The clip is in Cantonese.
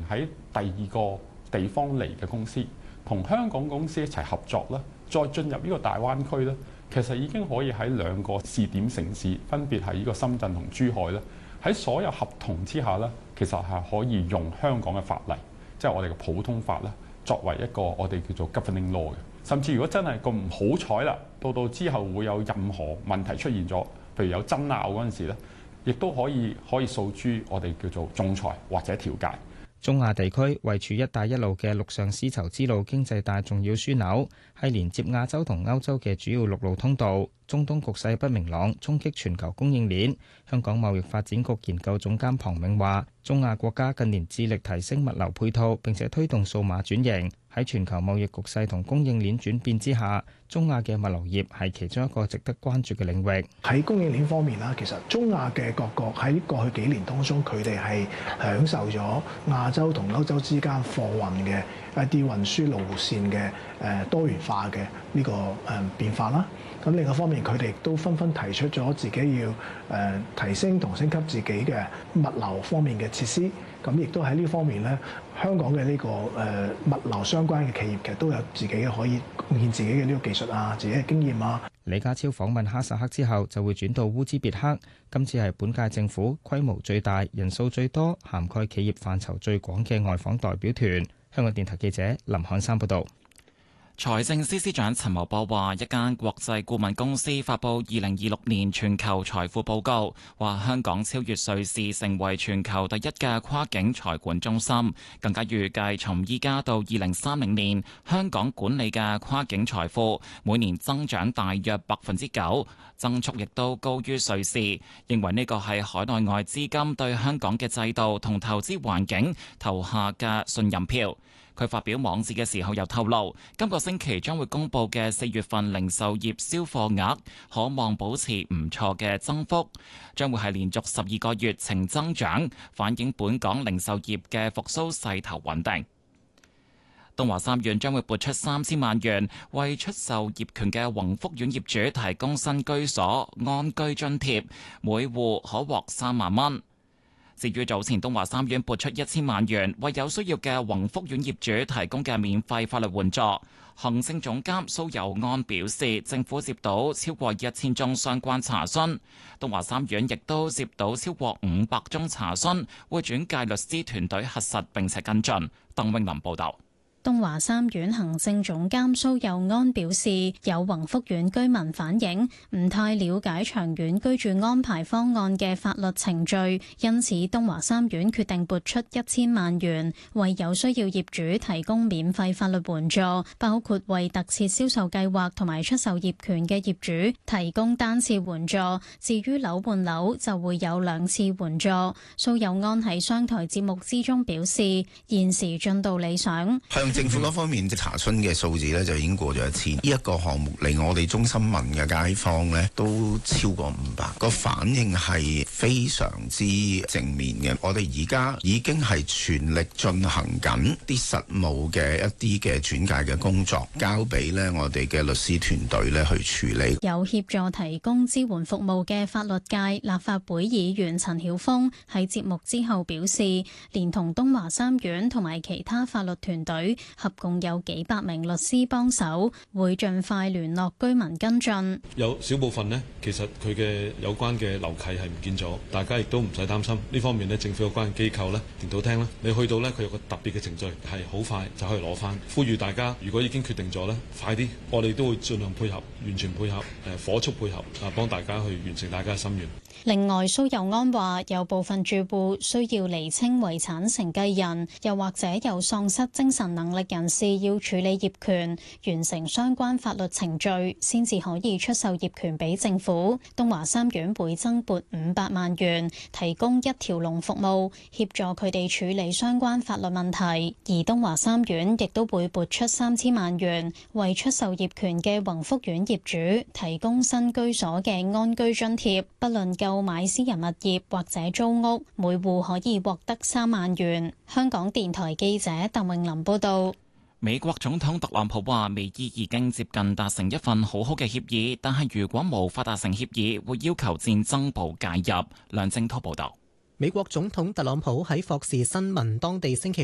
喺第二個地方嚟嘅公司，同香港公司一齊合作咧，再進入呢個大灣區咧，其實已經可以喺兩個試點城市，分別係呢個深圳同珠海咧，喺所有合同之下咧，其實係可以用香港嘅法例，即係我哋嘅普通法咧，作為一個我哋叫做 governing law 嘅。甚至如果真係咁唔好彩啦，到之後會有任何問題出現咗，譬如有爭拗嗰陣時咧，亦都可以訴諸我哋叫做仲裁或者調解。 中亞地區位處一帶一路嘅陸上絲綢之路經濟帶重要樞紐，係連接亞洲同歐洲嘅主要陸路通道。中東局勢不明朗，衝擊全球供應鏈。香港貿易發展局研究總監龐銘話，中亞國家近年致力提升物流配套，並且推動數碼轉型。喺全球貿易局勢同供應鏈轉變之下，中亞嘅物流業係其中一個值得關注嘅領域。 喺供應鏈方面啦，其實中亞嘅各國喺過去幾年當中，佢哋係享受咗亞洲同歐洲之間貨運嘅一啲運輸路線嘅多元化嘅呢個變化啦。咁另一方面，佢哋都紛紛提出咗自己要提升同升級自己嘅物流方面嘅設施。咁亦都喺呢方面咧，香港嘅呢個物流相關嘅企業其實都有自己可以貢獻自己嘅呢個技術啊，自己嘅經驗啊。 李家超訪問哈薩克之後，就會轉到烏茲別克。今次係本屆政府規模最大、人數最多、涵蓋企業範疇最廣嘅外訪代表團。香港電台記者林漢山報導。 財政司司長陳茂波話，一間國際顧問公司發布2026年全球財富報告，話香港超越瑞士成為全球第一嘅跨境財管中心，更加預計從依家到2030年，香港管理嘅跨境財富每年增長大約9%，增速亦都高於瑞士，認為呢個係海內外資金對香港嘅制度同投資環境投下嘅信任票。佢發表網誌嘅時候又透露，今個星期將會公佈嘅4月份零售業銷貨額可望保持唔錯嘅增幅，將會係連續12個月呈增長，反映本港零售業嘅復甦勢頭穩定。東華三院將會撥出3000萬元，為出售業權嘅宏福苑業主提供新居所安居津貼，每戶可獲3萬蚊。至於早前東華三院撥出1000萬元，為有需要嘅宏福苑業主提供嘅免費法律援助，行政總監蘇友安表示，政府接到超過1000宗相關查詢，東華三院亦都接到超過500宗查詢，會轉介律師團隊核實並且跟進。鄧穎琳報導。 東華三院行政總監蘇佑安表示，有宏福苑居民反映唔太了解長遠居住安排方案嘅法律程序，因此東華三院決定撥出1000萬元，為有需要業主提供免費法律援助，包括為特設銷售計劃同埋出售業權嘅業主提供單次援助。至於樓換樓就會有2次援助。蘇佑安喺商台節目之中表示，現時進度理想。 政府嗰方面查詢嘅數字咧就已經過咗1000，呢一個項目嚟我哋中心問嘅街坊咧都超過500，個反應係非常之正面嘅。我哋而家已經係全力進行緊啲實務嘅一啲嘅轉介嘅工作，交俾咧我哋嘅律師團隊咧去處理。 有協助提供支援服務嘅法律界立法會議員陳曉峰喺節目之後表示，連同東華三院同埋其他法律團隊，合共有幾百名律師幫手，會盡快聯絡居民跟進。 有少部分呢，其實佢嘅有關嘅樓契係唔見咗，大家亦都唔使擔心。呢方面呢，政府有關嘅機構呢，電腦廳呢，你去到呢，佢有個特別嘅程序，係好快就可以攞翻。呼籲大家，如果已經決定咗呢，快啲，我哋都會盡量配合，完全配合，火速配合，幫大家去完成大家嘅心願。 另外，蘇佑安話有部分住戶需要釐清遺產承繼人，又或者有喪失精神能力人士要處理業權，完成相關法律程序，先至可以出售業權俾政府。東華三院會增撥500萬元，提供一條龍服務，協助佢哋處理相關法律問題。而東華三院亦都會撥出3000萬元，為出售業權嘅宏福苑業主提供新居所嘅安居津貼，不論購買私人物業或者租屋，每戶可以獲得3萬元。香港電台記者鄧穎琳報道。 美國總統特朗普話，美伊已經接近達成一份好好嘅協議，但係如果無法達成協議，會要求戰爭部介入。梁正濤報道。 美國總統特朗普喺霍士新聞當地星期